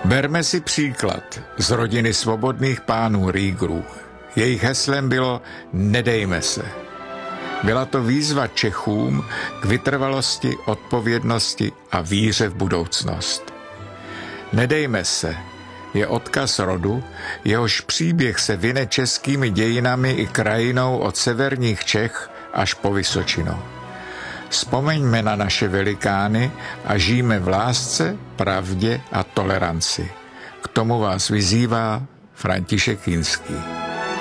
Berme si příklad z rodiny svobodných pánů Riegerů. Jejich heslem bylo Nedejme se. Byla to výzva Čechům k vytrvalosti, odpovědnosti a víře v budoucnost. Nedejme se je odkaz rodu, jehož příběh se vine českými dějinami i krajinou od severních Čech až po Vysočinu. Vzpomeňme na naše velikány a žijme v lásce, pravdě a toleranci. K tomu vás vyzývá František Kinský.